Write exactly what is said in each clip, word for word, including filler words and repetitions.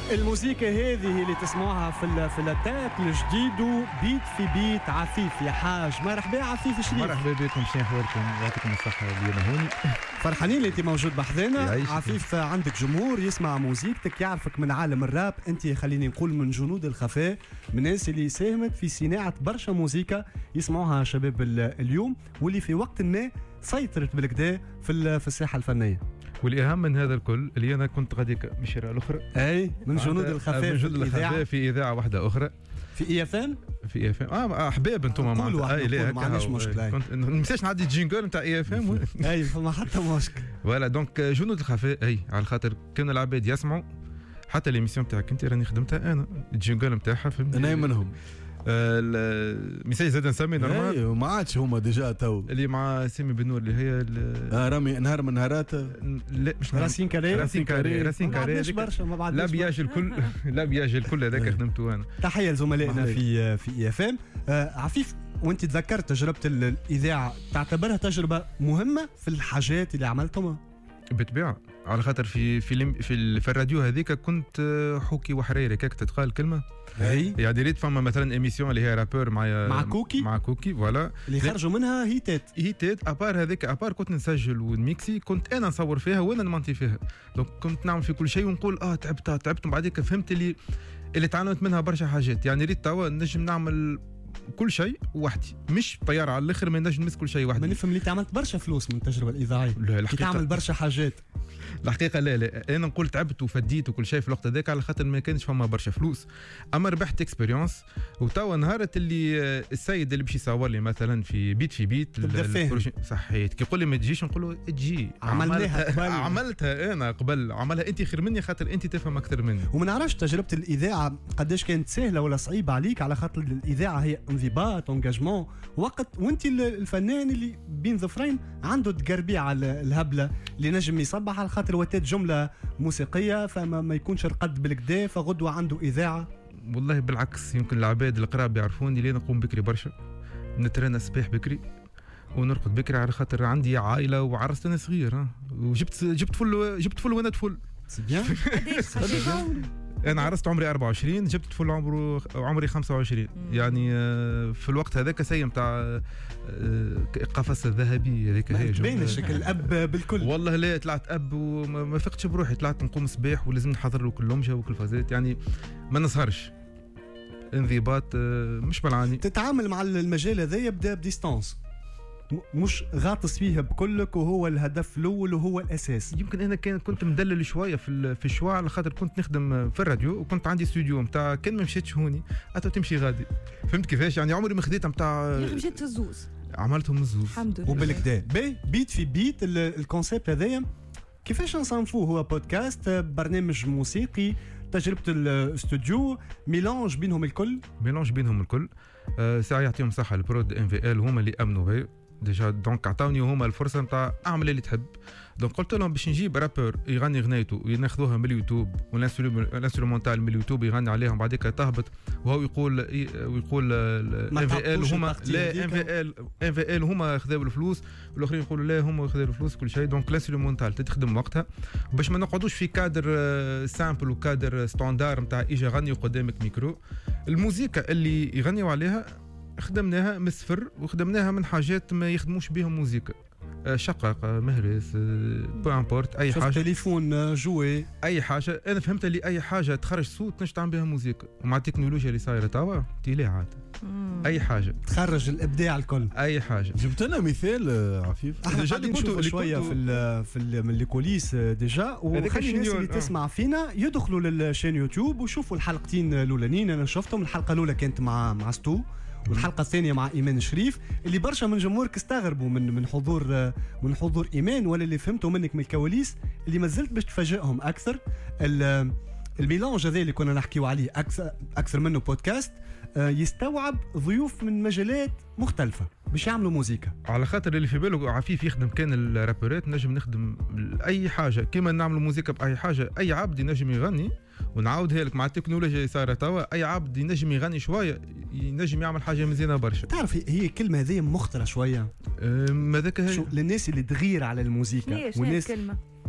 الموسيقى هذه اللي تسمعها في في الاتاك الجديد بيت في بيت عفيف يا حاج. مرحبا عفيف شريف. مرحبا بكم، شنو احوالكم؟ يعطيكم الصحة ديما هوني. فرحانين اللي انت موجود بحذانا. عفيف عندك جمهور يسمع موسيقتك، يعرفك من عالم الراب، انت خليني نقول من جنود الخفاء، من الناس اللي ساهمت في صناعة برشا موسيقى يسمعوها شباب اليوم، واللي في وقت ما سيطرت بالكدا في في الساحة الفنية. والاهم من هذا الكل اللي انا كنت غاديك مشيره الاخرى اي من جنود الخفاء من جنود الخفاء في اذاعه واحده اخرى في اي اف ام في اي اف ام اه احباب انتم معناتها. اي لا ما عنديش مشكله، كنت نمساش نعدي الجينجل نتاع اي اف ام. اي ما حتى مشكل. فوالا دونك جنود الخفاء اي على خاطر كان العباد يسمعوا حتى ليميسيون تاعك انت راني خدمتها انا الجينجل نتاعها فهمت انا منهم. المثال زاد نسمي نورمال. ايوه ما عادش هما ديجا تو اللي مع سامي بن نور اللي هي آه رامي نهار من نهارات. لا مش راسين كاري راسين كاري راسين كاري لا بياج الكل لا بياج الكل هذاك خدمته انا. تحيه لزملائنا في في اي اف ام. آه عفيف، وانت تذكرت تجربه الاذاعه، تعتبرها تجربه مهمه في الحاجات اللي عملتهم؟ بالطبيعه، على خاطر في في في, في الراديو هذيك كنت حوكي وحريري كيك تتقال كلمه. اي يعني ريت فما مثلا ايميسيون اللي هي رابور مع مع كوكي مع كوكي فوالا اللي خرجوا منها هيتات هيتات ابار هذيك ابار كنت نسجل ونميكسي، كنت انا نصور فيها وانا نمونتي فيها. دونك كنت نعمل في كل شيء ونقول اه تعبت تعبت بعديك فهمت اللي اللي تعلمت منها برشا حاجات. يعني ريت توا نجم نعمل كل شيء وحدي، مش طيار على الاخر ما نجم نمس كل شيء وحدي. ما نفهم اللي تعملت برشا فلوس من التجربه الاذاعيه. لا الحقيقه تعمل برشا حاجات. الحقيقه لا لا انا نقول تعبت وفديت وكل شيء في الوقت هذاك على خاطر ما كانش فما برشا فلوس، اما ربحت اكسبيريونس. وتوا نهارت اللي السيد اللي باش يصور لي مثلا في بيت في بيت صحيت كي يقول لي ما تجيش نقول له تجي. عملناها قبل. عملتها انا قبل، عملها انت خير مني خاطر انت تفهم اكثر مني. وما نعرفش تجربه الاذاعه قداش كانت سهله ولا صعيبه عليك، على خاطر الاذاعه هي انضباط انجاجمون وقت، وانت الفنان اللي بين ظفرين عنده تقربيع على الهبله اللي نجم يصبح على خاطر وتات جمله موسيقيه فما ما يكونش رقد بالكدا فغدوه عنده اذاعه. والله بالعكس، يمكن العباد القراب يعرفوني لي نقوم بكري برشا، نترنى الصباح بكري ونرقد بكري على خاطر عندي عائله وعرست انا صغير ها. وجبت جبت فل جبت فل وانا طفل. سي بيان. انا عرست عمري أربعة وعشرين، جبت طفل عمره عمري خمسة وعشرين. يعني في الوقت هذاك سي نتاع قفص الذهبي هذيك هي باين شكل الاب بالكل. والله لا طلعت اب وما فقتش بروحي، طلعت نقوم صباح ولازم نحضر له كل لمجه وكل فازات، يعني ما نسهرش. انضباط مش بالعاني. تتعامل مع المجال هذا يبدا بديستانس، مش غاطس فيها بكلك وهو الهدف الاول وهو الاساس. يمكن انا كان كنت مدلل شويه في في الشواع على خاطر كنت نخدم في الراديو وكنت عندي استوديو نتاع كان ما مشيتش هوني حتى تمشي غادي. فهمت كيفاش؟ يعني عمري ما خديت نتاع مشيت الزوز عملتهم الزوز الحمد لله وبالكدا. بي بيت في بيت الكونسيبت هذايا كيفاش نصنفوه؟ هو بودكاست، برنامج موسيقي، تجربه الاستوديو، ميلانج بينهم الكل. ميلانج بينهم الكل. أه ساعه يعطيهم صحه البرود ام في ال هما اللي امنوا بي ديجا، دونك عطاوني هما الفرصه نتاع اعمل اللي تحب. دونك قلت لهم باش نجيب رابور يغني غنيته وياخذوها من اليوتيوب والانسترومونتال من اليوتيوب يغني عليهم بعديك تهبط وهو يقول ويقول ام في ال هما لا ام في ال ام في ال هما خذاو الفلوس والاخرين يقولوا لا هما خذاو الفلوس كل شيء. دونك الانسترومونتال تخدم وقتها باش ما نقعدوش في كادر سامبل وكادر ستاندار نتاع اجا غني قدامك ميكرو. الموسيقى اللي يغنيوا عليها خدمناها من الصفر وخدمناها من حاجات ما يخدموش بهم موسيقى، شقق مهرس بو امبورت اي حاجه، تليفون جوي اي حاجه. انا فهمت اللي اي حاجه تخرج صوت نش تعمل بها موسيقى، ومع التكنولوجيا اللي صايره توا تيلي عاد اي حاجه تخرج الابداع الكل. اي حاجه. جبت لنا مثال عفيف ديجا اللي كنتوا شويه في ال في ال من الكوليس ديجا، وخلي الناس اللي تسمع فينا يدخلوا للشين يوتيوب وشوفوا الحلقتين الاولانيين. انا شفتهم، الحلقه الاولى كانت مع مع ستو والحلقه الثانيه مع ايمان شريف، اللي برشا من جمهورك استغربوا من من حضور من حضور ايمان، ولا اللي فهمتوا منك من الكواليس اللي ما زلت باش تفاجئهم اكثر. الميلانج هذا اللي كنا نحكيو عليه اكثر اكثر منه بودكاست يستوعب ضيوف من مجالات مختلفه باش يعملوا موسيقى. على خاطر اللي في باله عفيف يخدم كان الرابورات نجم نخدم اي حاجه كيما نعملوا موسيقى باي حاجه. اي عبد ينجم يغني ونعاودها لك مع التكنولوجيا اللي صارت توا، اي عبد ينجم يغني شويه ينجم يعمل حاجه مزيانه برشا. تعرف هي الكلمه هذه مخطره شويه ماذاك هي للناس اللي تغير على الموسيقى والناس كلمه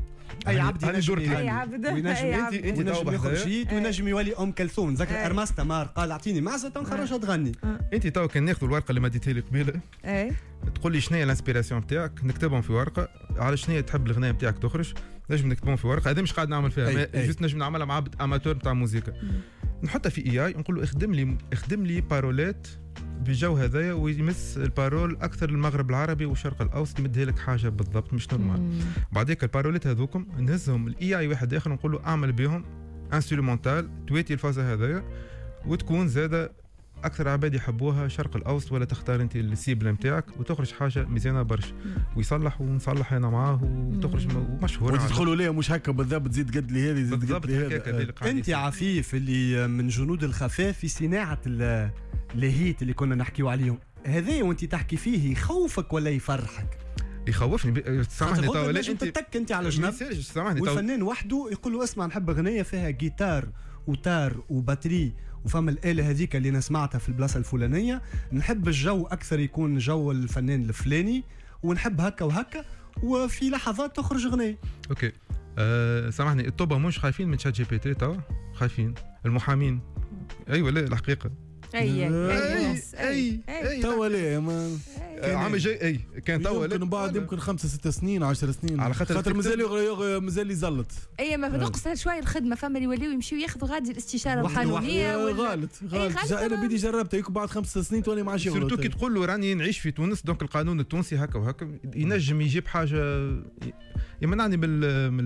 اي عبد ينجم اي عبد وينجم يخرج جيت وينجم يولي ام كلثوم. نذكر ارماس تمار قال اعطيني معزه تنخرجها تغني. انت تو كان ناخذ الورقه اللي مديتها لي قبيله اي تقول لي شنو هي الانسبيراسيون نتاعك نكتبهم في ورقه على شنو تحب الغنايه نتاعك تخرج نجم نكتبهم في ورقه. هذا مش قاعد نعمل فيها جوست نجم نعملها مع عبد اماتور نتاع موسيقى نحطها في اي اي نقول له اخدم لي اخدم لي بارولات بالجو هذايا ويمس البارول اكثر المغرب العربي والشرق الاوسط يمدها لك حاجه بالضبط مش نورمال. بعديك البارولات هذوكم نهزهم الاي اي واحد اخر نقول له اعمل بهم انسترومونتال تويتي الفازه هذايا وتكون زاده اكثر عباد يحبوها شرق الاوسط ولا تختار انت السيبل نتاعك وتخرج حاجه مزيانه برشا ويصلح ونصلح انا معاه وتخرج مشهوره وتدخلوا ليه مش هكا بالضبط زيد قد لي هذه زيد قد لي هذا. انت عفيف اللي من جنود الخفاف في صناعه الهيت اللي كنا نحكيو عليهم هذا وانت تحكي فيه يخوفك ولا يفرحك؟ يخوفني. سامحني تو انت تتك انت على جنب والفنان وحده يقول له اسمع نحب اغنيه فيها جيتار وتار وباتري وفهم الآلة هذيك اللي أنا سمعتها في البلاصة الفلانية نحب الجو أكثر يكون جو الفنان الفلاني ونحب هكا وهكا وفي لحظات تخرج غنية. أوكي أه سامحني الطوبة مش خايفين من شات جي بي تي توا خايفين المحامين أيوة لا الحقيقة اي اي اي اي توا ليه ما عام جاي اي كان توا يمكن بعد يمكن خمسة ستة سنين عشر سنين على خاطر خاطر مازال مازال يزلط. اي ما نقص شويه الخدمه فما اللي يوليو يمشيو ياخذوا غادي الاستشاره القانونيه غلط غلط انا بدي جربتها يكون بعد خمس سنين توني ما عادش يغلط. سورتو كي تقول له راني نعيش في تونس دونك القانون التونسي هكا وهكا ينجم يجيب حاجه يمنعني من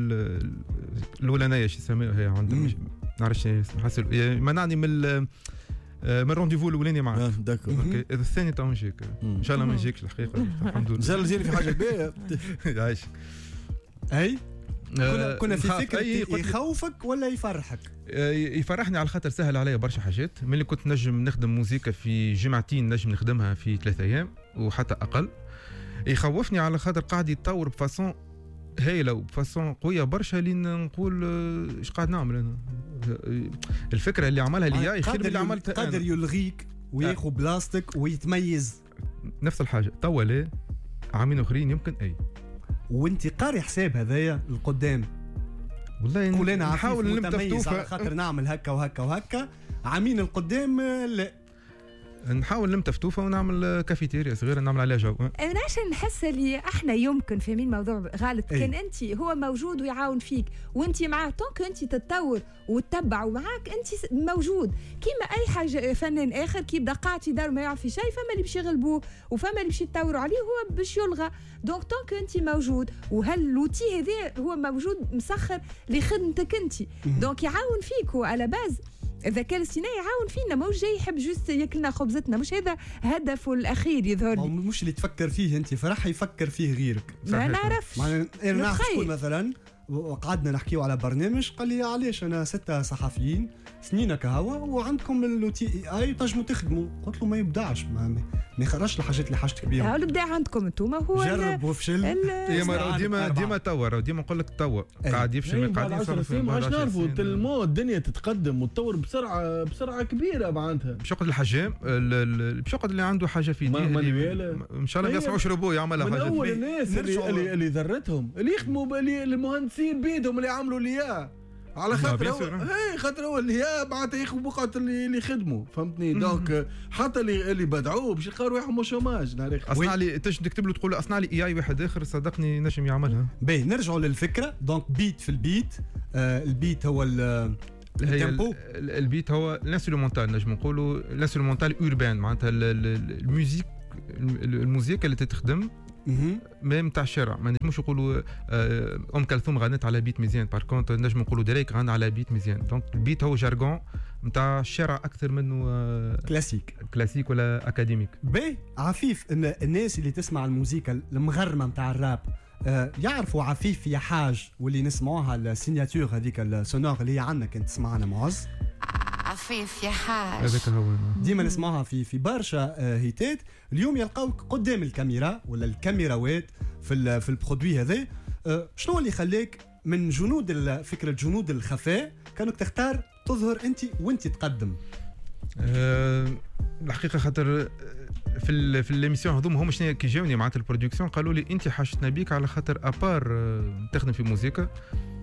الاولانيه شو يسميوها هي عندهم نعرفش حاسس يمنعني من من رونديفو الاولاني معك. داكور اوكي الثاني تو نجيك ان شاء الله ما نجيكش الحقيقه الحمد لله. ان شاء الله جيني في حاجه باهيه. عايش اي كنا كنا في فكره يخوفك ولا يفرحك؟ يفرحني على خاطر سهل عليا برشا حاجات. ملي كنت نجم نخدم موسيقى في جمعتين نجم نخدمها في ثلاثة ايام وحتى اقل. يخوفني على خاطر قاعد يتطور بفاسون هايله وبفاسون قويه برشا لين نقول ايش قاعد نعمل انا. الفكره اللي عملها ليا خير من اللي عملتها انا. قادر يلغيك وياخذ بلاستيك ويتميز. نفس الحاجه توا لا عامين اخرين يمكن اي. وانت قاري حساب هذايا القدام والله كلنا نحاول نتميز على خاطر نعمل هكا وهكا وهكا عامين القدام لا نحاول نمتى فتوفه ونعمل كافيتيريا صغيره نعمل عليها جو. انا عشان نحس اللي احنا يمكن فاهمين موضوع غالط كان انت هو موجود ويعاون فيك وانت معاه طونك انت تتطور وتتبع ومعاك انت موجود كيما اي حاجه فنان اخر كي يبدا قاعد في دار ما يعرف في شيء فما اللي باش يغلبوه وفما اللي باش يتطوروا عليه هو باش يلغى. دونك طونك انت موجود وهاللوتي هذا هو موجود مسخر لخدمتك انت دونك يعاون فيك هو على باز. الذكاء الاصطناعي يعاون فينا ماهوش جاي يحب جوست ياكلنا خبزتنا مش هذا هدفه الاخير يظهر لي. مش اللي تفكر فيه انت فرح يفكر فيه غيرك. ما نعرفش انا نعرف شكون مثلا وقعدنا نحكيو على برنامج قال لي علاش انا ستة صحفيين سنين كهوا وعندكم اللوتي اي اي تنجموا تخدموا. قلت له ما يبدعش ما, ما يخرجش الحاجات اللي حاجتك بيهم. اه الابداع عندكم انتم هو جرب وفشل. ديما ديما ديما توا ديما نقول لك توا قاعد يفشل من قاعدين صار في ما نعرفوا تلمو الدنيا تتقدم وتطور بسرعه بسرعه كبيره معناتها. باش يقعد الحجام باش يقعد اللي عنده حاجه في دي ان شاء الله ما يسمعوش روبو يعملها حاجه. من اول الناس اللي اللي, اللي ذرتهم اللي يخدموا المهندسين بيدهم اللي عملوا ليا على خاطر هو اي خاطر هو اللي هي معناتها ياخذوا بقعه اللي اللي يخدموا فهمتني. دونك حتى اللي اللي بدعوه باش يلقاو روحهم شوماج نهار اصنع لي تنجم تكتب له تقول له اصنع لي اي اي واحد اخر صدقني نجم يعملها. باهي نرجعوا للفكره. دونك بيت في البيت آه البيت هو التيمبو البيت هو الانسترومونتال نجم نقولوا الانسترومونتال اوربان معناتها الموسيقى الموسيقى اللي تتخدم ميم تاع الشارع. ما نجموش نقولوا ام كلثوم غنت على بيت مزيان بار كونت نجم نقولوا دريك غنى على بيت مزيان. دونك البيت هو جارغون نتاع الشارع اكثر منه كلاسيك كلاسيك ولا اكاديميك. باهي عفيف ان الناس اللي تسمع الموسيقى المغرمه نتاع الراب يعرفوا عفيف يا حاج واللي نسمعوها السيناتور هذيك السونور اللي هي عندنا كانت تسمعنا معز عفيف يا حاج هذاك هو ديما نسمعها في في برشا هيتات. اليوم يلقاوك قدام الكاميرا ولا الكاميراوات في في البرودوي هذا. شنو اللي خلاك من جنود فكره جنود الخفاء كانك تختار تظهر انت وانت تقدم؟ أه الحقيقه خاطر في ال في الاميسيون هذوما هما شنو كي جاوني معناتها البرودكسيون قالوا لي انت حاجتنا بيك على خاطر ابار تخدم في موسيقى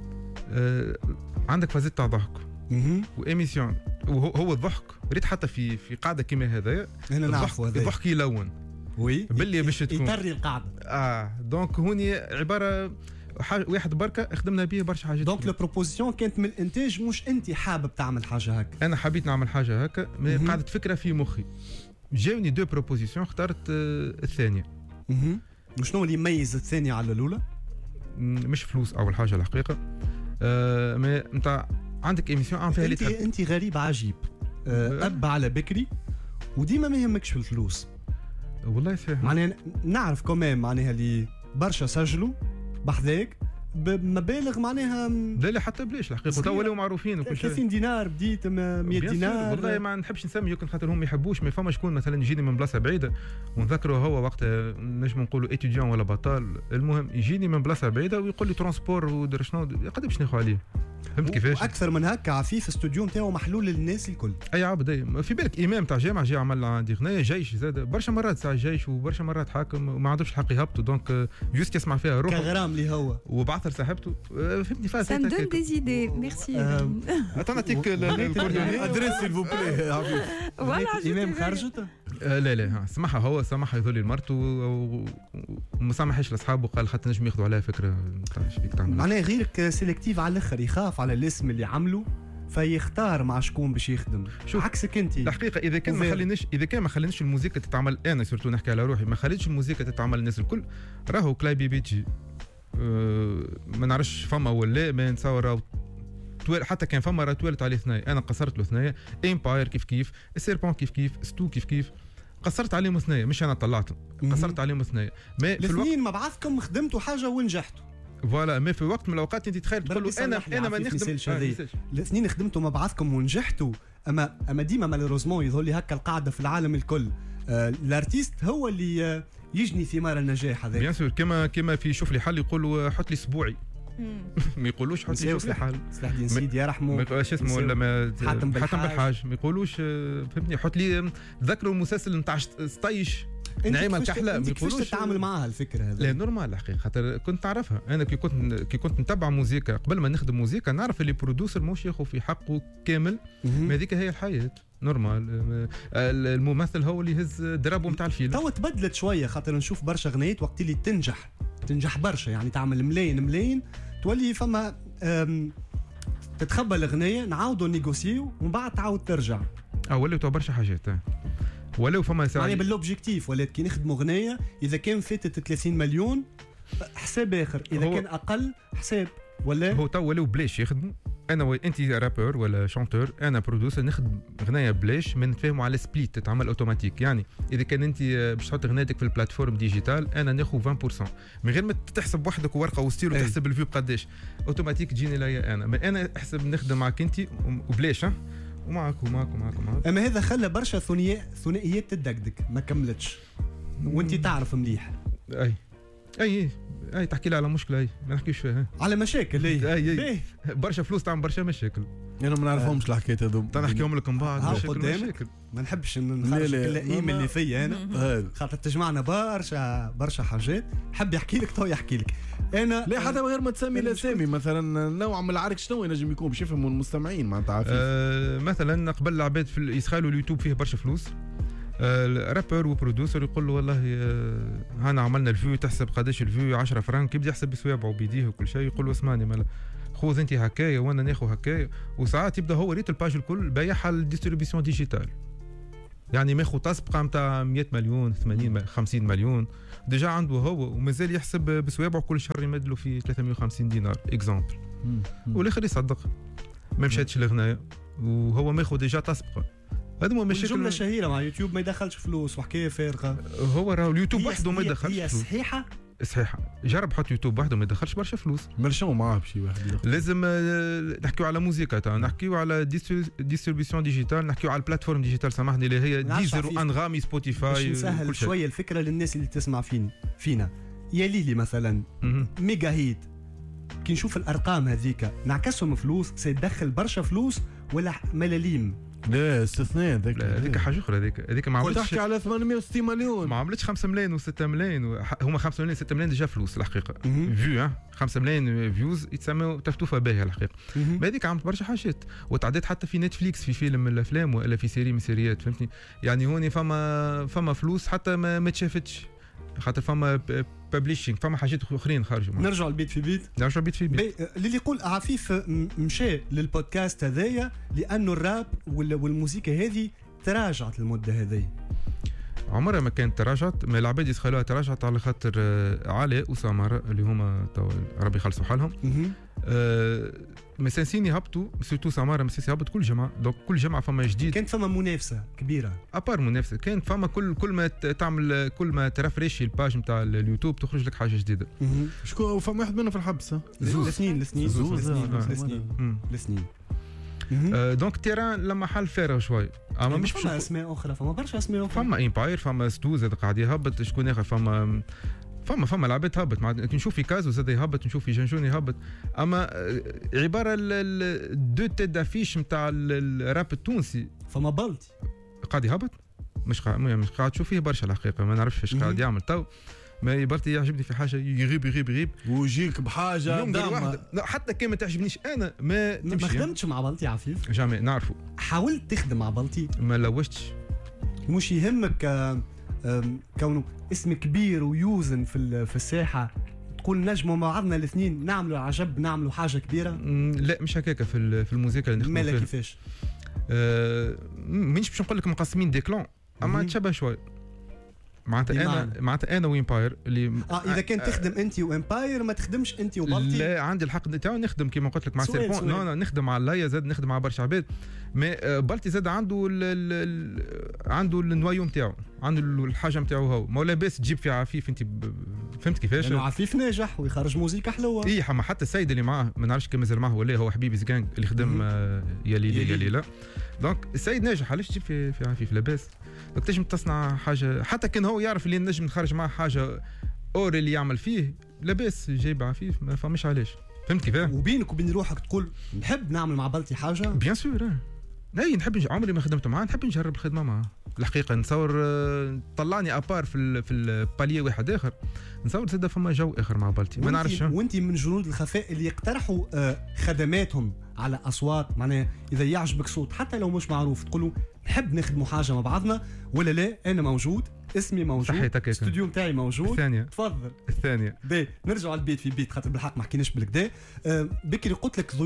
آه عندك فازيت تاع ضحك وايميسيون وهو هو الضحك ريت حتى في في قاعده كيما هذايا انا نعرف هذا الضحك يلون وي باللي باش تكون يطري القاعده اه دونك هوني عباره حاجه واحد بركه خدمنا به برشا حاجات. دونك لو بروبوزيسيون كانت من الانتاج مش انت حابب تعمل حاجه هكا؟ انا حبيت نعمل حاجه هكا قعدت فكره في مخي جاوني دو بروبوزيسيون اخترت آه الثانيه. اها وشنو اللي يميز الثانيه على الاولى؟ مش فلوس اول حاجه الحقيقه آه ما انت عندك ايميسيون عم فيها انت انت غريب عجيب آه اب على بكري وديما ما يهمكش في الفلوس والله صحيح معناها نعرف كمان معناها اللي برشا سجلوا بحذاك بمبالغ معناها لا لا حتى بلاش الحقيقه تو ولاو معروفين وكل شيء ثلاثين دينار بديت مية دينار والله ما نحبش نسمي يمكن خاطر هم ما يحبوش ما فما شكون مثلا يجيني من بلاصه بعيده ونذكره هو وقتها نجم نقولوا اتيديون ولا بطال المهم يجيني من بلاصه بعيده ويقول لي ترونسبور ودر شنو قد باش ناخذ عليه فهمت كيفاش؟ اكثر من هكا عفيف استوديو نتاعو محلول للناس الكل. اي عبد اي في بالك امام تاع جامعه جاي عمل عندي غنايه جيش زاد برشا مرات ساعه جيش وبرشا مرات حاكم وما عندوش الحق يهبطوا دونك جوست يسمع فيها روحه كغرام اللي هو وبعثر صاحبته فهمتني فاز سام دون دي زيدي ميرسي. تعطيك الكوردوني ادريس سيل فو بلي فوالا امام خرجت لا لا سمحها هو سمحها يذولي لمرته وما سامحش لاصحابه قال حتى نجم ياخذوا عليها فكره نتاع ايش فيك تعمل معناها غيرك سيلكتيف على الاخر يخاف على الاسم اللي عمله فيختار مع شكون باش يخدم. شو عكسك انت الحقيقه اذا كان ما خليناش اذا كان ما خليناش الموسيقى تتعمل انا سورتو نحكي على روحي ما خليتش الموسيقى تتعمل الناس الكل راهو كلايبي بيجي أه ما نعرفش فما ولا ما نتصور حتى كان فما راه توالت عليه ثنايا انا قصرت له ثنايا امباير كيف كيف السيربون كيف كيف ستو كيف كيف قصرت عليهم ثنايا مش انا طلعتهم قصرت عليهم ثنايا ما في الاثنين مع بعضكم خدمتوا حاجه ونجحتوا فوالا ما في وقت من الاوقات انت تخيل تقول له انا انا ما نخدم الاثنين خدمتوا مع بعضكم ونجحتوا اما اما ديما مالوروزمون يظهر لي هكا القاعده في العالم الكل آه الارتيست هو اللي آه يجني ثمار النجاح هذا بيان سور كما كما في شوف لي حل يقولوا حط لي اسبوعي ما يقولوش حط لي شوف لي حل سلاح الدين سيدي يرحمه ايش اسمه ولا ما حاتم بالحاج, بالحاج. ما يقولوش فهمتني حط لي ذكروا المسلسل نتاع سطيش نعيمه الكحله ما يقولوش تتعامل معاها الفكره هذه لا نورمال الحقيقه خاطر كنت نعرفها انا كي كنت كي كنت نتبع موسيقى قبل ما نخدم موسيقى نعرف اللي برودوسر مش ياخذ في حقه كامل ما هذيك هي الحياه نورمال الممثل هو اللي يهز درابه نتاع الفيلم تو تبدلت شويه خاطر نشوف برشا غنيات وقت اللي تنجح تنجح برشا يعني تعمل ملايين ملايين تولي فما تتخبى الغنية نعاودوا نيغوسيو ومن بعد تعاود ترجع اه ولاو تو برشا حاجات ولاو فما يعني بالوبجيكتيف ولات كي نخدموا غنية اذا كان فاتت ثلاثين مليون حساب اخر اذا كان اقل حساب ولا هو تو ولاو بلاش يخدموا انا و... انت رابور ولا شانتور انا برودوسر نخدم غنايه بلاش ما نتفاهموا على سبليت تتعمل اوتوماتيك يعني اذا كان انت باش تحط غنايتك في البلاتفورم ديجيتال انا ناخذ عشرة بالمية من غير ما تحسب وحدك ورقه وستيل وتحسب الفيو بقداش اوتوماتيك تجيني ليا انا ما انا احسب نخدم معك انت وبلاش ها ومعك ومعك ومعك ومعك اما هذا خلى برشا ثنائيات ثنائيات تدقدق ما كملتش وانت تعرف مليح اي اي اي تحكي لي على مشكله اي ما نحكيش فيها على مشاكل اي اي, أي. برشا فلوس تعمل برشا مشاكل انا ما نعرفهمش الحكايات هذوم نحكيهم لكم بعد مشاكل مشاكل ما نحبش نخرج اللئيم اللي فيا انا خاطر تجمعنا برشا برشا حاجات حب يحكي لك تو يحكي لك انا لا حتى غير ما تسمي الاسامي مثلا نوع من العرك شنو ينجم يكون باش يفهموا المستمعين معناتها عفيف آه مثلا قبل العباد في يسخالوا اليوتيوب فيه برشا فلوس الرابر وبرودوسر يقول له والله هانا عملنا الفيو تحسب قداش الفيو عشرة فرانك يبدا يحسب بسوابعه وبيديه وكل شيء يقول له اسمعني مالا خذ انت هكايا وانا ناخذ هكايا وساعات يبدا هو ريت الباج الكل بايعها للديستريبيسيون ديجيتال يعني ماخذ تسبقه نتاع مية مليون ثمانين خمسين مليون ديجا عنده هو ومازال يحسب بسوابعه كل شهر يمد له في ثلاثمية وخمسين دينار اكزامبل والاخر يصدق ما مشاتش الغنايه وهو ماخذ ديجا تسبقه هذا مشاكل جمله شهيره مع يوتيوب ما يدخلش فلوس وحكايه فارغه هو راهو اليوتيوب وحده ما يدخلش هي فلوس صحيحه صحيحه جرب حط يوتيوب وحده ما يدخلش برشا فلوس مالشو معاه بشي واحد لازم نحكيو على موسيقى تاع نحكيو على ديستريبيسيون ديجيتال نحكيو على البلاتفورم ديجيتال سامحني اللي هي ديزر وانغامي سبوتيفاي باش نسهل شويه الفكره للناس اللي تسمع فينا فينا يا ليلي مثلا ميجا هيت كي نشوف الارقام هذيك نعكسهم فلوس سيدخل برشا فلوس ولا ملاليم لا استثناء ذاك هذيك حاجه اخرى هذيك هذيك ما عملتش تحكي على ثمانمائة وستين مليون ما عملتش خمسة ملايين و6 ملايين هما خمسة ملايين ستة ملايين ديجا فلوس الحقيقه فيو خمسة ملايين فيوز يتسموا تفتوفه باهيه الحقيقه هذيك عملت برشا حاجات وتعديت حتى في نتفليكس في فيلم من الافلام ولا في سيري من سيريات فهمتني يعني هوني فما فما فلوس حتى ما, ما تشافتش خاطر فما ببليشينغ فما حاجات اخرين خارجوا نرجع البيت في بيت نرجع البيت في بيت اللي يقول عفيف مشى للبودكاست هذايا لانه الراب والموسيقى هذه تراجعت المده هذه عمرها ما كانت تراجعت ما العباد يسخلوها تراجعت على خاطر علاء وسمارة اللي هما ربي يخلصوا حالهم أه مسانسين يهبطوا سيرتو سمارة مسانسين يهبط كل جمعه دونك كل جمعه فما جديد كانت فما منافسه كبيره ابار منافسه كانت فما كل كل ما تعمل كل ما ترفريشي الباج نتاع اليوتيوب تخرج لك حاجه جديده شكون فما واحد منهم في الحبس الاثنين الاثنين الاثنين الاثنين دونك تيران لما حل فارغ شوي اما مش فما اسماء اخرى فما برشا اسماء اخرى فما امباير فما ستو زاد قاعد يهبط شكون اخر فما فما فما لعبات تهبط مع نشوف في كازو زاد يهبط نشوف في جنجون يهبط اما عباره دو تيت دافيش نتاع الراب التونسي فما بلطي قاعد يهبط مش قاعد مش قاعد تشوف فيه برشا الحقيقه ما نعرفش ايش قاعد يعمل تو ما برتي يعجبني في حاجه يغيب يغيب يغيب ويجيك بحاجه واحده حتى كان ما تعجبنيش انا ما تمشي ما خدمتش مع بلطي عفيف جامي نعرفه حاولت تخدم مع بلطي ما لوجتش مش يهمك كونه اسم كبير ويوزن في في الساحه تقول نجموا مع بعضنا الاثنين نعملوا عجب نعملوا حاجه كبيره لا مش هكاك في في الموسيقى اللي نخدموا فيها مالا كيفاش أه مش باش نقول لك مقسمين دي كلون اما تشبه شوي معناتها انا معناتها انا وامباير اللي اه اذا كان تخدم انت وامباير ما تخدمش انت وبلطي لا عندي الحق نتاعو نخدم كيما قلت لك مع سيربون لا نخدم على لايا زاد نخدم مع برشا عباد مي بلطي زاد عنده ال ال عنده النوايو نتاعو عنده الحاجه نتاعو هو ما لاباس تجيب في عفيف انت فهمت كيفاش لانه عفيف ناجح ويخرج موسيقى حلوه اي حما حتى السيد اللي معاه ما نعرفش كان مازال معاه ولا هو حبيبي زقانق اللي خدم آه يا ليلي يا ليلى دونك السيد ناجح علاش تجيب في في عفيف لاباس تنجم تصنع حاجه حتى كان هو يعرف اللي نجم نخرج معاه حاجه اور اللي يعمل فيه لاباس جايب عفيف ما فهمش علاش فهمت كيفاه وبينك وبين روحك تقول نحب نعمل مع بلطي حاجه بيان سور اي نحب عمري ما خدمت معاه نحب نجرب الخدمه معاه الحقيقه نصور طلعني ابار في في الباليه واحد اخر نصور زاد فما جو اخر مع بلطي ما نعرفش وانت من جنود الخفاء اللي يقترحوا خدماتهم على اصوات معناها اذا يعجبك صوت حتى لو مش معروف تقولوا نحب نخدموا حاجه مع بعضنا ولا لا انا موجود اسمي موجود الاستوديو نتاعي موجود الثانيه تفضل الثانيه باهي نرجعوا على البيت في بيت خاطر بالحق ما حكيناش بالكدا أه بكري قلت لك